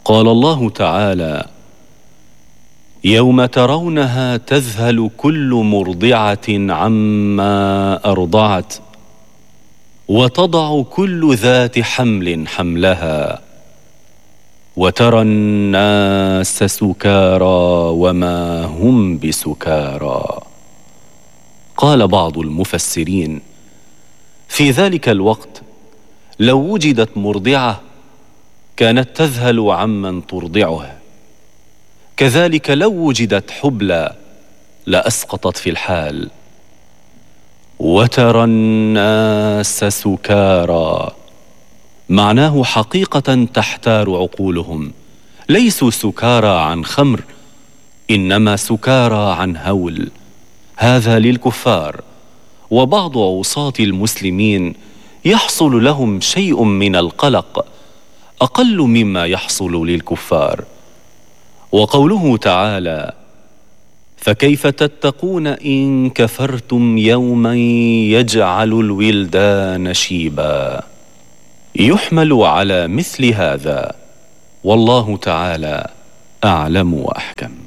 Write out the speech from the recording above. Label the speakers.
Speaker 1: قال الله تعالى: يوم ترونها تذهل كل مرضعة عما أرضعت وتضع كل ذات حمل حملها وترى الناس سكارى وما هم بسكارى. قال بعض المفسرين: في ذلك الوقت لو وجدت مرضعة كانت تذهل عمن ترضعه، كذلك لو وجدت حبلى لأسقطت في الحال. وترى الناس سكارى معناه حقيقة تحتار عقولهم، ليسوا سكارى عن خمر، إنما سكارى عن هول. هذا للكفار، وبعض عصاة المسلمين يحصل لهم شيء من القلق أقل مما يحصل للكفار. وقوله تعالى: فكيف تتقون إن كفرتم يوما يجعل الولدان شيبا، يحمل على مثل هذا، والله تعالى أعلم وأحكم.